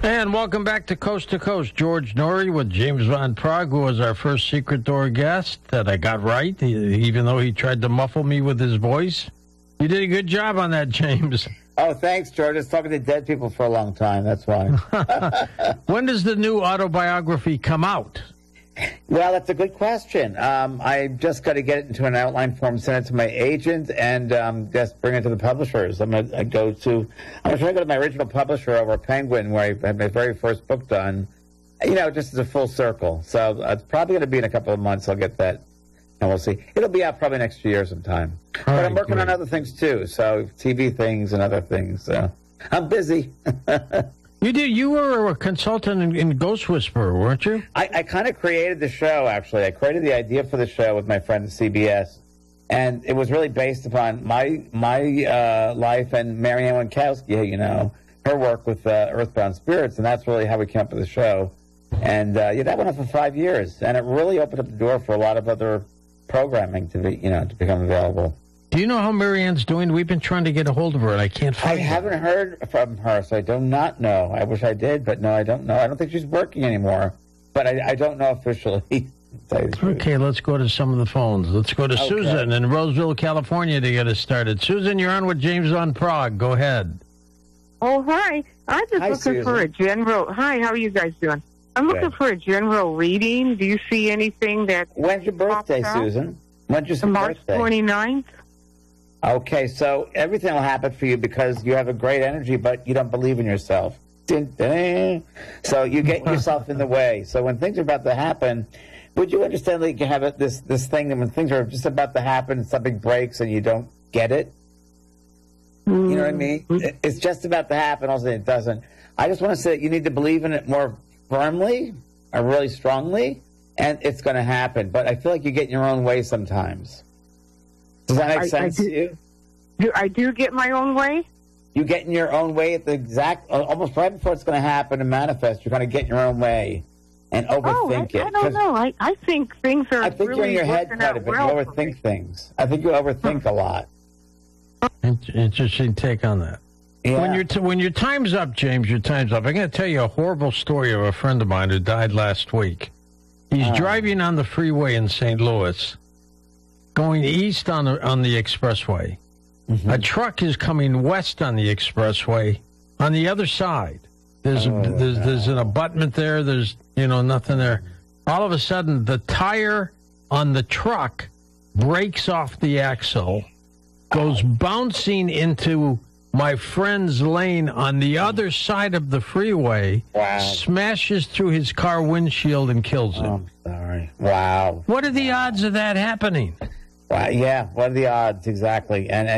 And welcome back to Coast. George Noory with James Van Prague, who was our first Secret Door guest that I got right, even though he tried to muffle me with his voice. You did a good job on that, James. Oh, thanks, George. I was talking to dead people for a long time. That's why. When does the new autobiography come out? Well, that's a good question. I just got to get it into an outline form, send it to my agent, and just bring it to the publishers. I'm going to try to go to my original publisher over at Penguin, where I had my very first book done, just as a full circle. So it's probably going to be in a couple of months I'll get that, and we'll see. It'll be out probably next year sometime. But I'm working on other things, too, so TV things and other things. So I'm busy. You were a consultant in Ghost Whisperer, weren't you? I kind of created the show, actually. I created the idea for the show with my friend at CBS, and it was really based upon my life and Marianne Winkowski, her work with Earthbound Spirits, and that's really how we came up with the show. And that went on for 5 years, and it really opened up the door for a lot of other programming to become available. Do you know how Marianne's doing? We've been trying to get a hold of her, and I can't find her. I haven't heard from her, so I do not know. I wish I did, but no, I don't know. I don't think she's working anymore, but I don't know officially. Okay, let's go to some of the phones. Let's go to Susan in Roseville, California to get us started. Susan, you're on with James on Prague. Go ahead. Oh, hi. I'm just looking for a general... Hi, how are you guys doing? I'm looking for a general reading. Do you see anything that... When's your birthday, Susan? When's your March birthday? 29th. Okay, so everything will happen for you because you have a great energy, but you don't believe in yourself. So you get yourself in the way. So when things are about to happen, would you understand that you have this thing that when things are just about to happen, something breaks and you don't get it? You know what I mean? It's just about to happen, also it doesn't. I just want to say that you need to believe in it more firmly or really strongly, and it's going to happen. But I feel like you get in your own way sometimes. Does that make sense to you? I do get my own way? You get in your own way at the almost right before it's going to happen and manifest. You're going to get in your own way and overthink it. I don't know. I think things are I think really you're in your head quite a bit. You overthink things. I think you overthink a lot. Interesting take on that. Yeah. When your time's up, James, your time's up. I'm going to tell you a horrible story of a friend of mine who died last week. He's driving on the freeway in St. Louis, going east on the expressway. Mm-hmm. A truck is coming west on the expressway. On the other side, there's an abutment there. There's nothing there. All of a sudden, the tire on the truck breaks off the axle, goes bouncing into my friend's lane on the other side of the freeway, smashes through his car windshield and kills him. I'm sorry. Wow. What are the odds of that happening? Yeah, what are the odds exactly? And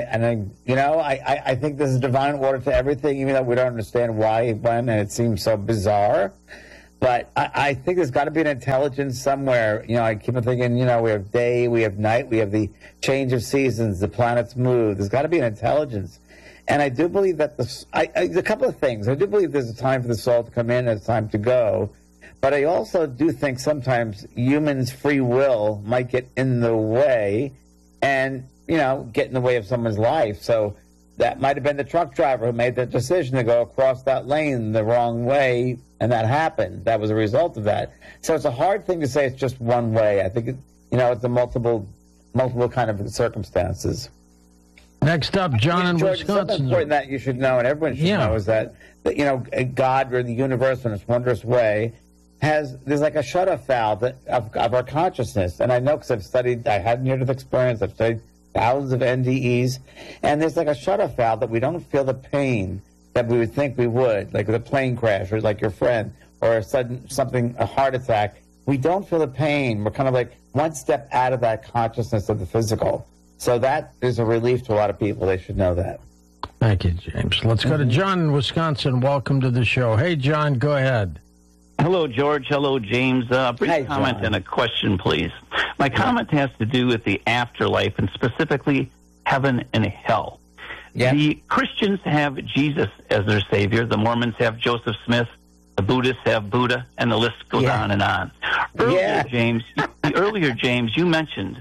I think there's a divine order to everything, even though we don't understand why, when, and it seems so bizarre. But I think there's got to be an intelligence somewhere. I keep on thinking, we have day, we have night, we have the change of seasons, the planets move. There's got to be an intelligence. And I do believe that a couple of things. I do believe there's a time for the soul to come in and a time to go. But I also do think sometimes humans' free will might get in the way and, get in the way of someone's life. So that might have been the truck driver who made that decision to go across that lane the wrong way, and that happened. That was a result of that. So it's a hard thing to say it's just one way. I think, it's a multiple kind of circumstances. Next up, John in George, Wisconsin. Something important that you should know, and everyone should know, is that God or the universe in its wondrous way there's like a shut-off valve of our consciousness. And I know because I had near-death experience, I've studied thousands of NDEs, and there's like a shut-off valve that we don't feel the pain that we would think we would, like the plane crash or like your friend or a heart attack. We don't feel the pain. We're kind of like one step out of that consciousness of the physical. So that is a relief to a lot of people. They should know that. Thank you, James. Let's go to John in Wisconsin. Welcome to the show. Hey, John, go ahead. Hello, George. Hello, James. Brief comment and a question, please. My comment has to do with the afterlife and specifically heaven and hell. Yeah. The Christians have Jesus as their Savior. The Mormons have Joseph Smith. The Buddhists have Buddha, and the list goes on and on. Earlier, James, you mentioned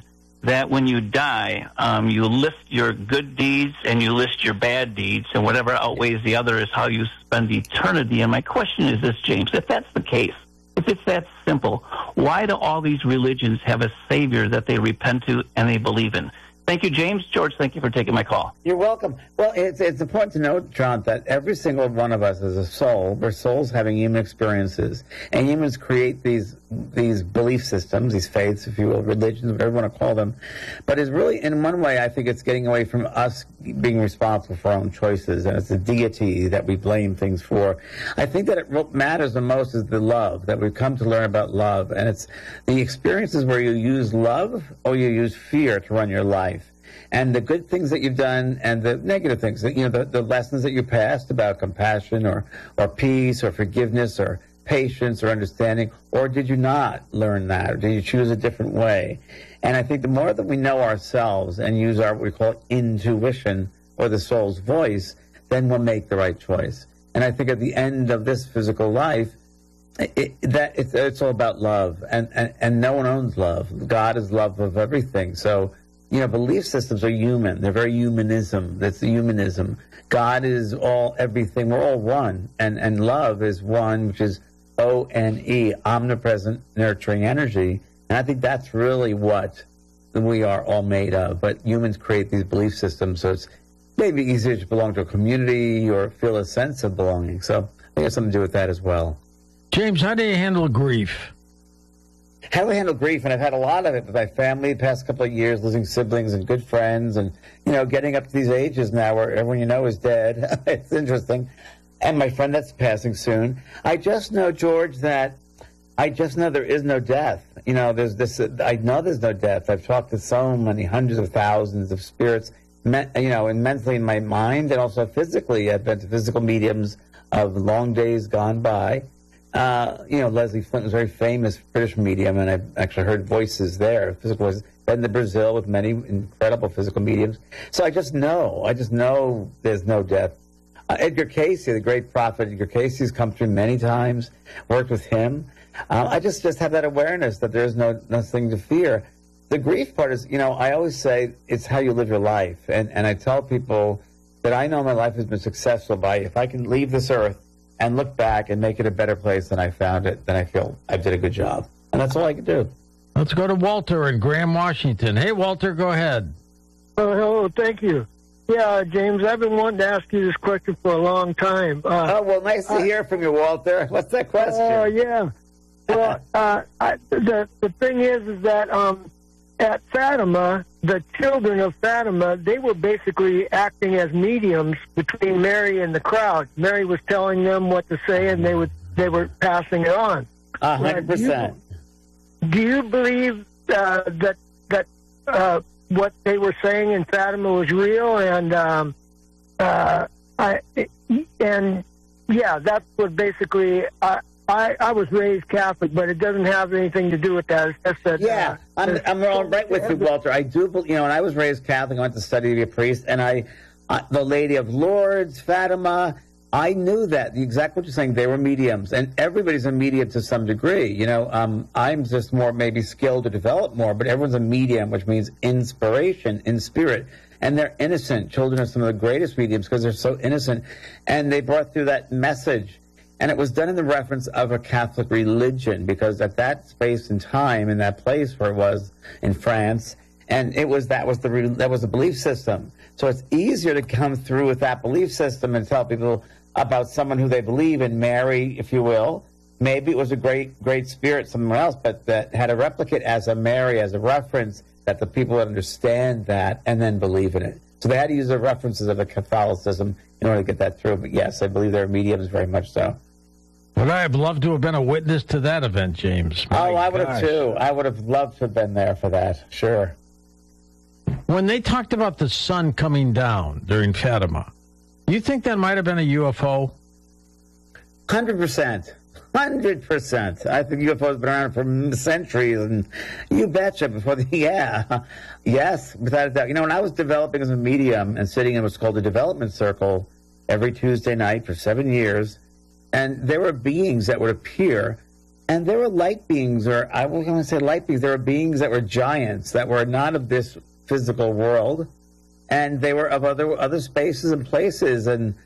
that when you die, you list your good deeds and you list your bad deeds, and whatever outweighs the other is how you spend eternity. And my question is this, James, if that's the case, if it's that simple, why do all these religions have a Savior that they repent to and they believe in? Thank you, James. George, thank you for taking my call. You're welcome. Well, it's important to note, John, that every single one of us is a soul. We're souls having human experiences. And humans create these belief systems, these faiths, if you will, religions, whatever you want to call them. But it's really, in one way, I think it's getting away from us being responsible for our own choices. And it's the deity that we blame things for. I think that what matters the most is the love, that we've come to learn about love. And it's the experiences where you use love or you use fear to run your life. And the good things that you've done and the negative things, the lessons that you passed about compassion or peace or forgiveness or patience or understanding, or did you not learn that? Or did you choose a different way? And I think the more that we know ourselves and use what we call intuition or the soul's voice, then we'll make the right choice. And I think at the end of this physical life, it's all about love. And no one owns love. God is love of everything. So, belief systems are human. They're very humanism. That's the humanism. God is all, everything. We're all one. And love is one, which is O-N-E, omnipresent, nurturing energy. And I think that's really what we are all made of. But humans create these belief systems, so it's maybe easier to belong to a community or feel a sense of belonging. So I think it has something to do with that as well. James, how do you handle grief? How do I handle grief? And I've had a lot of it with my family the past couple of years, losing siblings and good friends, and, getting up to these ages now where everyone you know is dead. It's interesting. And my friend that's passing soon. I just know, George, there is no death. There's this, I know there's no death. I've talked to so many hundreds of thousands of spirits, and mentally in my mind and also physically. I've been to physical mediums of long days gone by. Leslie Flint was a very famous British medium, and I've actually heard voices there, physical voices. Been to Brazil with many incredible physical mediums. So I just know there's no death. Edgar Cayce, the great prophet Edgar Cayce, has come through many times, worked with him. I just have that awareness that there's nothing to fear. The grief part is, I always say it's how you live your life. And I tell people that I know my life has been successful by if I can leave this earth and look back and make it a better place than I found it, then I feel I did a good job. And that's all I can do. Let's go to Walter in Graham, Washington. Hey, Walter, go ahead. Hello, thank you. Yeah, James, I've been wanting to ask you this question for a long time. Nice to hear from you, Walter. What's that question? Oh, yeah. Well, the thing is that at Fatima, the children of Fatima, they were basically acting as mediums between Mary and the crowd. Mary was telling them what to say, and they were passing it on. 100%. Do you believe that what they were saying in Fatima was real? And that's what basically. I was raised Catholic, but it doesn't have anything to do with that. It's just that, I'm all right with you, Walter. I do, when I was raised Catholic, I went to study to be a priest, and the Lady of Lourdes, Fatima, I knew that, exactly what you're saying, they were mediums, and everybody's a medium to some degree. I'm just more maybe skilled to develop more, but everyone's a medium, which means inspiration, in spirit. And they're innocent. Children are some of the greatest mediums because they're so innocent, and they brought through that message. And it was done in the reference of a Catholic religion, because at that space and time, in that place where it was in France, and that was the belief system. So it's easier to come through with that belief system and tell people about someone who they believe in, Mary, if you will. Maybe it was a great spirit somewhere else, but that had a replicate as a Mary, as a reference, that the people would understand that and then believe in it. So they had to use the references of a Catholicism in order to get that through. But yes, I believe they're mediums very much so. Would I have loved to have been a witness to that event, James? I would have too. I would have loved to have been there for that, sure. When they talked about the sun coming down during Fatima, you think that might have been a UFO? 100%. 100%. I think UFOs have been around for centuries, and you betcha. Yes, without a doubt. When I was developing as a medium and sitting in what's called the development circle every Tuesday night for 7 years, and there were beings that would appear And there were light beings, or I was going to say light beings. There were beings that were giants, that were not of this physical world, and they were of other spaces and places. And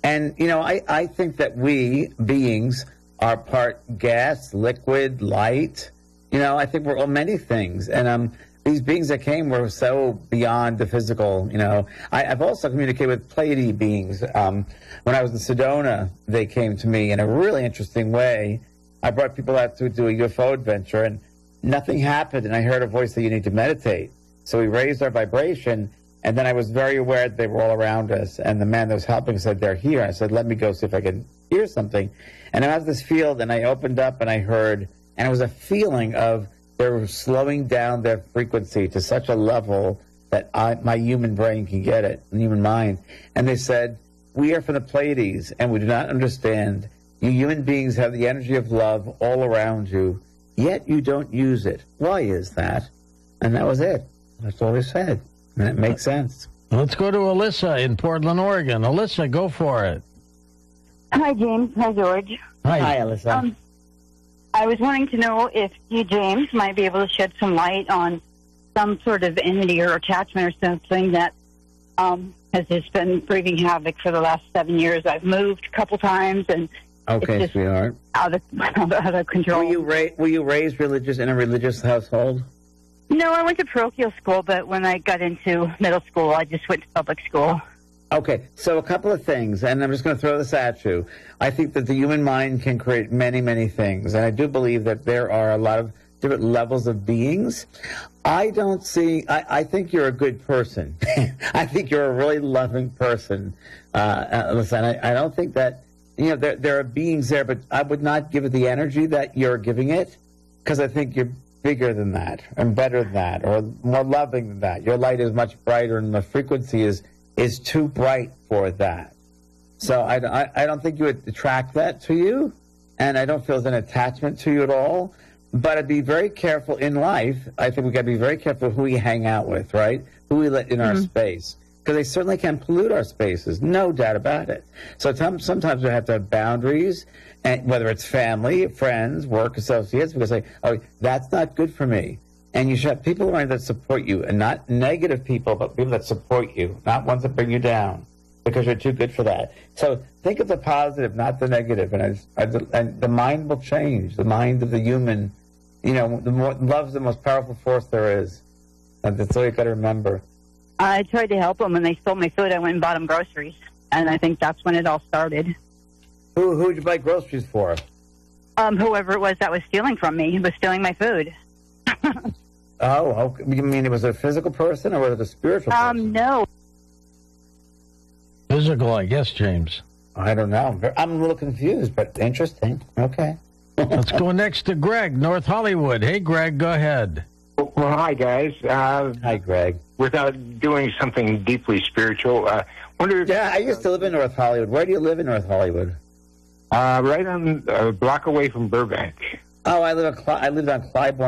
I think that we beings are part gas, liquid, light. I think we're all many things. And these beings that came were so beyond the physical. I've also communicated with Pleiadian beings. When I was in Sedona, they came to me in a really interesting way. I brought people out to do a UFO adventure, and nothing happened, and I heard a voice that you need to meditate. So we raised our vibration, and then I was very aware that they were all around us, and the man that was helping said, they're here. I said, let me go see if I can hear something. And I was this field, and I opened up, and I heard, and it was a feeling of they were slowing down their frequency to such a level that my human brain can get it, the human mind. And they said, we are from the Pleiades, and we do not understand. You human beings have the energy of love all around you, yet you don't use it. Why is that? And that was it. That's all they said. And it makes sense. Let's go to Alyssa in Portland, Oregon. Alyssa, go for it. Hi, James. Hi, George. Hi Alyssa. I was wanting to know if you, James, might be able to shed some light on some sort of entity or attachment or something that has just been wreaking havoc for the last 7 years. I've moved a couple times, and okay, sweetheart. Out of control. Were you raised in a religious household? No, I went to parochial school, but when I got into middle school, I just went to public school. Okay, so a couple of things, and I'm just going to throw this at you. I think that the human mind can create many, many things, and I do believe that there are a lot of different levels of beings. I think you're a good person. I think you're a really loving person. Listen, I don't think that, there are beings there, but I would not give it the energy that you're giving it, because I think you're bigger than that, and better than that, or more loving than that. Your light is much brighter, and the frequency is too bright for that. So I don't think you would attract that to you, and I don't feel there's an attachment to you at all. But I'd be very careful in life. I think we got to be very careful who we hang out with, right? Who we let in our space. Because they certainly can pollute our spaces, no doubt about it. So sometimes we have to have boundaries, and whether it's family, friends, work associates, because that's not good for me. And you should have people around that support you, and not negative people, but people that support you, not ones that bring you down, because you're too good for that. So think of the positive, not the negative, and the mind will change. The mind of the human, love's the most powerful force there is. And that's all you got to remember. I tried to help them, and they stole my food. I went and bought them groceries, and I think that's when it all started. Who did you buy groceries for? Whoever it was that was stealing from me was stealing my food. Oh, okay. You mean it was a physical person, or was it a spiritual person? No. Physical, I guess, James. I don't know. I'm a little confused, but interesting. Okay. Let's go next to Greg, North Hollywood. Hey, Greg, go ahead. Well, hi, guys. Hi, Greg. Without doing something deeply spiritual, wonder if... Yeah, I used to live in North Hollywood. Where do you live in North Hollywood? Right on a block away from Burbank. Oh, I lived on Clybourne